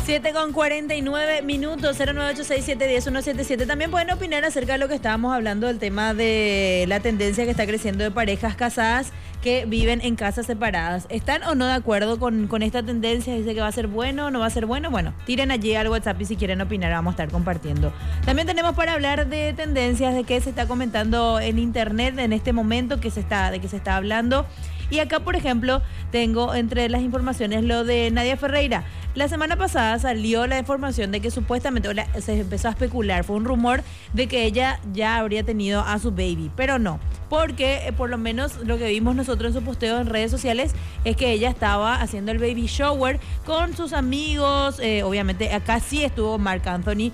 7:49, 0986710177. También pueden opinar acerca de lo que estábamos hablando del tema de la tendencia que está creciendo de parejas casadas que viven en casas separadas. ¿Están o no de acuerdo con esta tendencia? ¿Dice que va a ser bueno o no va a ser bueno? Bueno, tiren allí al WhatsApp y si quieren opinar vamos a estar compartiendo. También tenemos para hablar de tendencias, de qué se está comentando en internet en este momento, de qué se está hablando. Y acá, por ejemplo, tengo entre las informaciones lo de Nadia Ferreira. La semana pasada salió la información de que supuestamente se empezó a especular, fue un rumor de que ella ya habría tenido a su baby, pero no, porque por lo menos lo que vimos nosotros en su posteo en redes sociales es que ella estaba haciendo el baby shower con sus amigos. Obviamente acá sí estuvo Marc Anthony,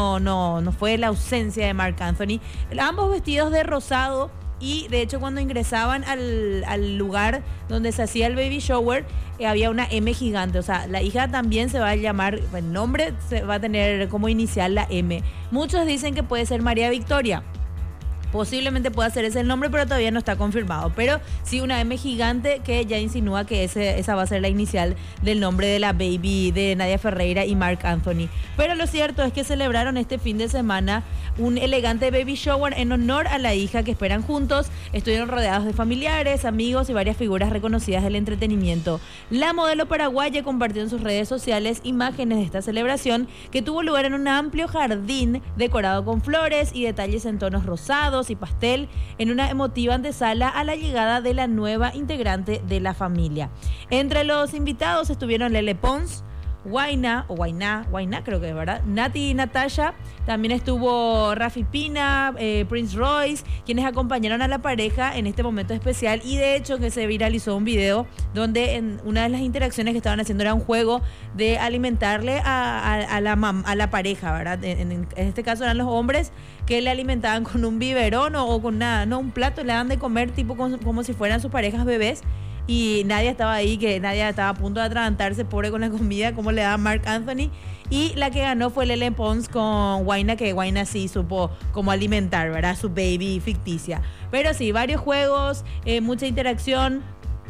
no fue la ausencia de Marc Anthony, ambos vestidos de rosado. Y de hecho cuando ingresaban al lugar donde se hacía el baby shower, había una M gigante. O sea, la hija también se va a llamar, el nombre se va a tener como inicial la M. Muchos dicen que puede ser María Victoria. Posiblemente pueda ser ese el nombre, pero todavía no está confirmado. Pero sí una M gigante que ya insinúa que esa va a ser la inicial del nombre de la baby de Nadia Ferreira y Marc Anthony. Pero lo cierto es que celebraron este fin de semana un elegante baby shower en honor a la hija que esperan juntos. Estuvieron rodeados de familiares, amigos y varias figuras reconocidas del entretenimiento. La modelo paraguaya compartió en sus redes sociales imágenes de esta celebración que tuvo lugar en un amplio jardín decorado con flores y detalles en tonos rosados y pastel, en una emotiva antesala a la llegada de la nueva integrante de la familia. Entre los invitados estuvieron Lele Pons, Huayna creo que es verdad, Nati y Natasha. También estuvo Rafi Pina, Prince Royce, quienes acompañaron a la pareja en este momento especial. Y de hecho que se viralizó un video donde en una de las interacciones que estaban haciendo era un juego de alimentarle a la pareja, ¿verdad? En este caso eran los hombres que le alimentaban con un biberón o con un plato, le daban de comer tipo como si fueran sus parejas bebés. Y Nadia estaba ahí, que Nadia estaba a punto de atragantarse, pobre con la comida, como le daba Marc Anthony. Y la que ganó fue Lele Pons con Huayna, que Huayna sí supo cómo alimentar, ¿verdad? Su baby ficticia. Pero sí, varios juegos, mucha interacción.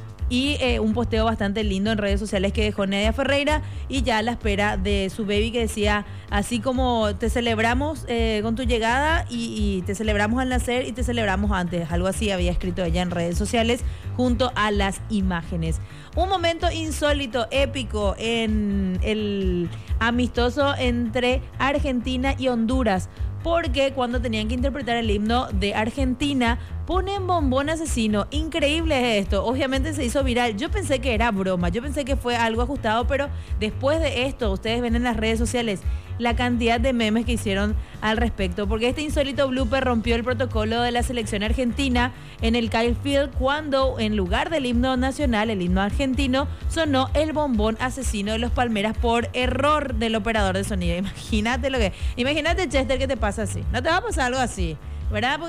Y un posteo bastante lindo en redes sociales que dejó Nadia Ferreira, y ya a la espera de su baby, que decía, así como te celebramos con tu llegada y te celebramos al nacer y te celebramos antes, algo así había escrito ella en redes sociales junto a las imágenes. Un momento insólito, épico en el amistoso entre Argentina y Honduras, porque cuando tenían que interpretar el himno de Argentina ponen Bombón Asesino. Increíble es esto, obviamente se hizo viral. Yo pensé que era broma, yo pensé que fue algo ajustado, pero después de esto, ustedes ven en las redes sociales la cantidad de memes que hicieron al respecto, porque este insólito blooper rompió el protocolo de la selección argentina en el Kyle Field cuando en lugar del himno nacional, el himno argentino, sonó el Bombón Asesino de los Palmeras por error del operador de sonido. Imagínate, Chester, que te pasa así. No te va a pasar algo así, ¿verdad?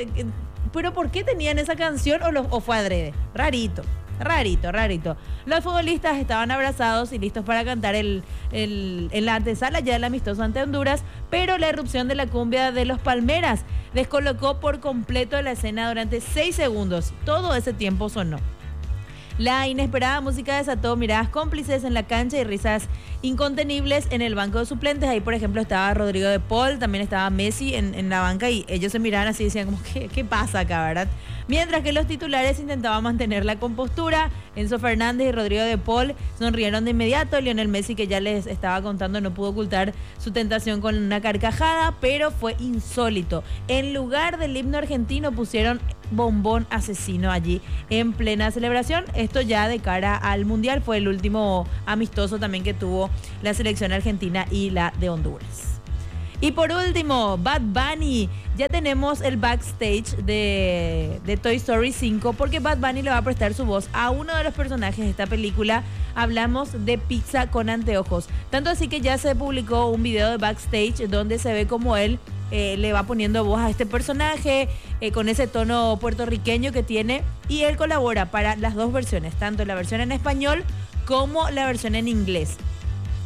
Pero ¿por qué tenían esa canción o fue adrede? Rarito. Los futbolistas estaban abrazados y listos para cantar en la antesala ya del amistoso ante Honduras, pero la irrupción de la cumbia de los Palmeras descolocó por completo la escena durante 6 segundos. Todo ese tiempo sonó. La inesperada música desató miradas cómplices en la cancha y risas incontenibles en el banco de suplentes. Ahí, por ejemplo, estaba Rodrigo de Paul, también estaba Messi en la banca, y ellos se miraban así y decían como, ¿qué pasa acá, verdad? Mientras que los titulares intentaban mantener la compostura, Enzo Fernández y Rodrigo de Paul sonrieron de inmediato. Lionel Messi, que ya les estaba contando, no pudo ocultar su tentación con una carcajada, pero fue insólito. En lugar del himno argentino pusieron Bombón Asesino allí en plena celebración. Esto ya de cara al Mundial, fue el último amistoso también que tuvo la selección argentina y la de Honduras. Y por último, Bad Bunny. Ya tenemos el backstage de Toy Story 5, porque Bad Bunny le va a prestar su voz a uno de los personajes de esta película. Hablamos de Pizza con Anteojos. Tanto así que ya se publicó un video de backstage donde se ve como él le va poniendo voz a este personaje con ese tono puertorriqueño que tiene, y él colabora para las dos versiones, tanto la versión en español como la versión en inglés.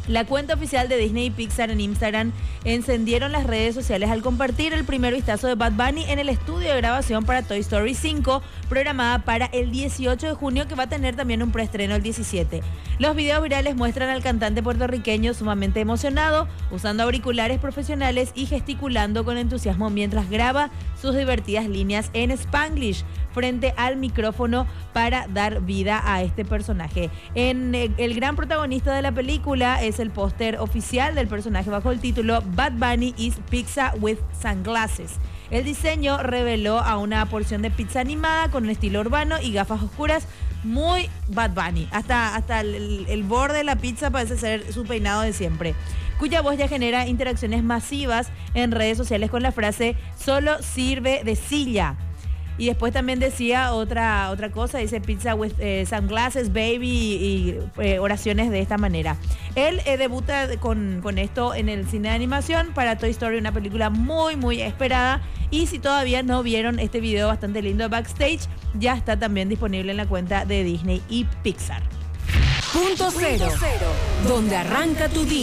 La cuenta oficial de Disney y Pixar en Instagram encendieron las redes sociales al compartir el primer vistazo de Bad Bunny en el estudio de grabación para Toy Story 5, programada para el 18 de junio, que va a tener también un preestreno el 17. Los videos virales muestran al cantante puertorriqueño sumamente emocionado, usando auriculares profesionales y gesticulando con entusiasmo mientras graba sus divertidas líneas en Spanglish frente al micrófono para dar vida a este personaje. El gran protagonista de la película es el póster oficial del personaje bajo el título Bad Bunny is Pizza with Sunglasses. El diseño reveló a una porción de pizza animada con un estilo urbano y gafas oscuras muy Bad Bunny. Hasta el borde de la pizza parece ser su peinado de siempre, cuya voz ya genera interacciones masivas en redes sociales con la frase "solo sirve de silla". Y después también decía otra cosa, dice pizza with sunglasses, baby, y oraciones de esta manera. Él debuta con esto en el cine de animación para Toy Story, una película muy, muy esperada. Y si todavía no vieron este video bastante lindo de backstage, ya está también disponible en la cuenta de Disney y Pixar. Punto cero, donde arranca tu día.